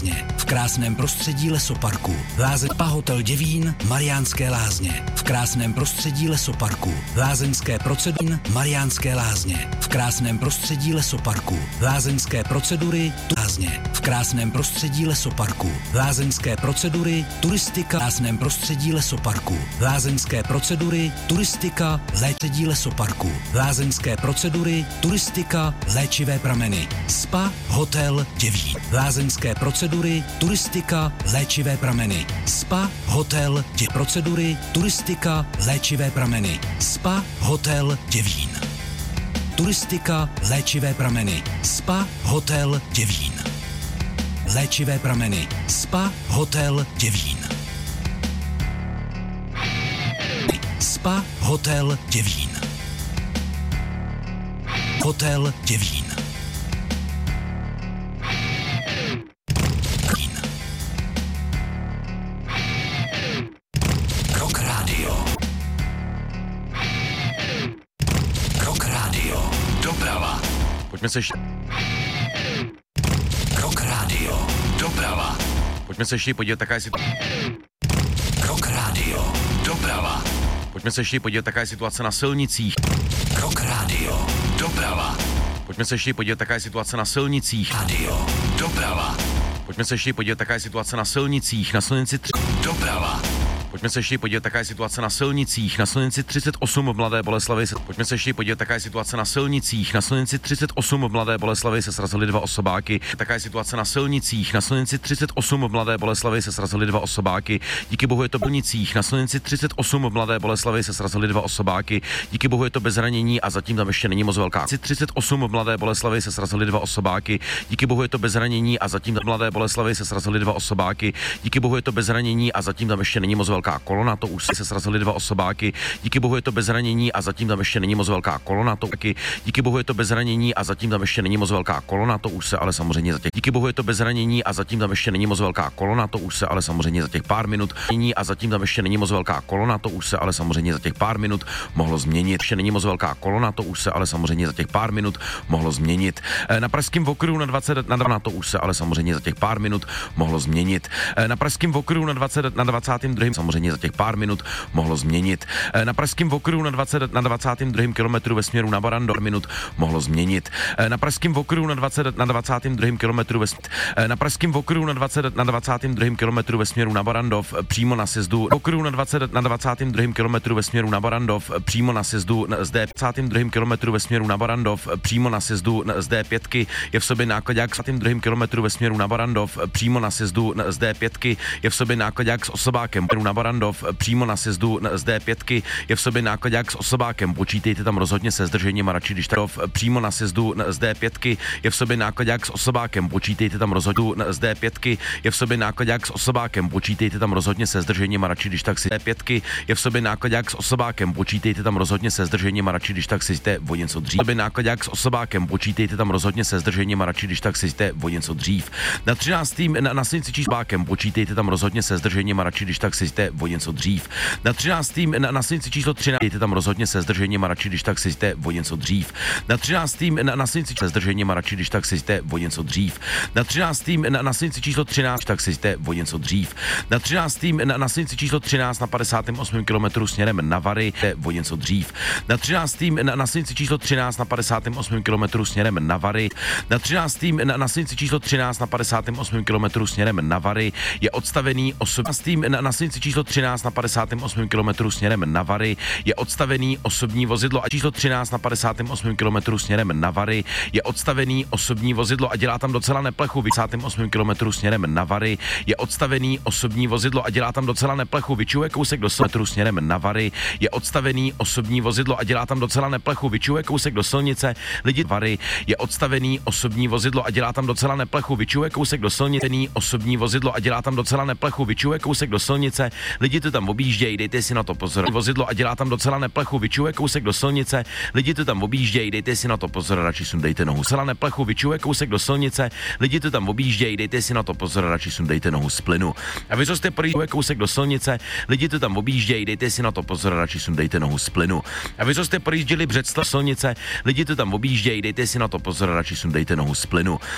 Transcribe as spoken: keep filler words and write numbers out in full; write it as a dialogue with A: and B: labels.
A: lázně, v krásném prostředí lesoparku. Lázeň Spa Hotel Děvín, Mariánské lázně, v krásném prostředí lesoparku. Lázeňské procedury, Mariánské lázně, v krásném prostředí lesoparku. Lázeňské procedury, lázně, v krásném prostředí lesoparku. Lázeňské procedury, turistika, v krásném prostředí lesoparku. Lázeňské procedury, turistika, léčení lesoparku. Lázeňské procedury, turistika, léčivé prameny. Spa Hotel Děvín. Lázeňské procedury, turistika, léčivé prameny. Spa Hotel Děvín. Procedury, turistika, léčivé prameny. Spa Hotel Děvín. Turistika, léčivé prameny. Spa Hotel Děvín. Léčivé prameny. Spa Hotel Děvín. Spa Hotel Děvín. Hotel Děvín. Rock Radio. Rock Radio. Doprava.
B: Pojďme se ještě...
A: Rock Radio. Doprava.
B: Pojďme se ještě podívat, taká je situace...
A: Rock Radio. Doprava.
B: Pojďme se ještě podívat, taká je situace na silnicích.
A: Rock Radio. Doprava.
B: Pojďme se ještě podívat, taká je situace na silnicích.
A: Radio. Doprava.
B: Pojďme se ještě podívat, taká je situace na silnicích. Na silnici tři...
A: Doprava.
B: Pojďme se ještě podívat, taká je situace na silnicích. Na silnici třicet osm v Mladé Boleslavi se... Pojďme se ještě podívat, taká je situace na silnicích. Na silnici třicet osm v Mladé Boleslavi se srazily dva osobáky. Taká je situace na silnicích. Na silnici třicet osm v Mladé Boleslavi se srazily dva osobáky. Díky bohu je to silnicích. Na silnici třicet osm v Mladé Boleslavi se srazily dva osobáky. Díky bohu je to bez zranění a zatím tam ještě není moc velká. třicet osm v Mladé Boleslavi se srazily dva osobáky. Díky bohu je to bez zranění a zatím tam v Mladé Boleslavi se srazily dva osobáky. Díky bohu je to bez zranění a zatím tam ještě není moc velká kolona, to už se srazily dva osobáky. Díky bohu je to bez zranění a zatím tam ještě není moc velká kolona, to taky. Díky bohu je to bez zranění a zatím tam ještě není moc velká kolona, to už se ale samozřejmě za těch. Díky bohu je to bez zranění a zatím tam ještě není moc velká kolona, to už se ale samozřejmě za těch pár minut. A zatím tam ještě není moc velká kolona, to už se ale samozřejmě za těch pár minut mohlo změnit. Ještě není moc velká kolona, to už se ale samozřejmě za těch pár minut mohlo změnit. Na pražském okruhu na dvacet na dva to už se ale samozřejmě za těch pár minut mohlo změnit. Na pražském okruhu na dvacet na dvacátém druhém samozřejmě za těch pár minut mohlo změnit. Na pražském okruhu na dvacet na dvacátém druhém kilometru ve směru na Barandov minut mohlo změnit. Na pražském okruhu na dvacet na dvacátém druhém kilometru ve na pražském okruhu na dvacet na dvacátém druhém kilometru ve směru na Barandov přímo na sjezdu okruhu na dvacet na dvacátém druhém kilometru ve směru na Barandov přímo na sjezdu z D dvacátém druhém kilometru ve směru na Barandov přímo na sjezdu z D pět je v sobě nákladák s dvacátém druhém kilometru ve směru na Barandov přímo na sjezdu z D pět je v sobě nákladák s osobákem na Barandov přímo na sjezdu z D pět je v sobě nákladák s osobákem. Počítejte tam rozhodně se zdržením a radši když tak přímo na sjezdu z D pět je v sobě nákladák s osobákem. Počítejte tam rozhodně z D pět je v sobě nákladák s osobákem. Počítejte tam rozhodně se zdržením a radši když tak si D pět je v sobě nákladák s osobákem. Počítejte tam rozhodně se zdržením a radši když tak si jste o něco dřív. V sobě nákladák s osobákem. Počítejte tam rozhodně se zdržením a radši když tak si jste o něco dřív. Na třináctém na, na silnici číslákem. Počítejte tam rozhodně se zdržením a radši když tak si jste o něco dřív. Na třináctém na, na silnici číslo třináct dejte tam rozhodně se zdržením a radši když tak si jste o něco dřív. Na třináctém na, na silnici se zdržením a radši když tak si jste o něco dřív. Na třináctém na, na silnici číslo třináct tak si jste o něco dřív. Na třináctém na, na silnici číslo třináct na padesátém osmém kilometru směrem na Vary jste o něco dřív. Na třináctém na, na silnici číslo třináct na padesátém osmém kilometru směrem na Vary. Na třináctém na, na silnici číslo třináct na padesátém osmém kilometru směrem na Vary je odstavený osobní na, na silnici číslo třináct na padesátém osmém kilometru směrem na Vary je odstavený osobní vozidlo a číslo třináct na padesátém osmém kilometru směrem na Vary je odstavený osobní vozidlo a dělá tam docela neplechu. V padesátém osmém kilometru směrem na Vary je odstavený osobní vozidlo a dělá tam docela neplechu. Vyčuje kousek do metru směrem na Vary je odstavený osobní vozidlo a dělá tam docela neplechu. Vyčuje kousek do silnice. Lidi Vary je odstavený osobní vozidlo a dělá tam docela neplechu. Vyčuje kousek do silnice. Osobní vozidlo a dělá tam docela neplechu. Vyčuje kousek do silnice. Lidi to tam objíždějí, dejte si na to pozor. Vozidlo a dělá tam docela neplechu. Vyčuje kousek do silnice. Lidi to tam objíždějí, dejte si na to pozor, radši sundejte nohu. Docela neplechu. Vyčuje kousek do silnice. Lidi to tam objíždějí, dejte si na to pozor, radši sundejte nohu z plynu. A vy, co jste projížděli kousek do silnice, lidi to tam objíždějí, dejte si na to pozor, radši sundejte nohu z plynu. A vy, co jste projížděli Břeclav silnice, lidi to tam objíždějí, dejte si na to pozor, radši sundejte nohu z plynu.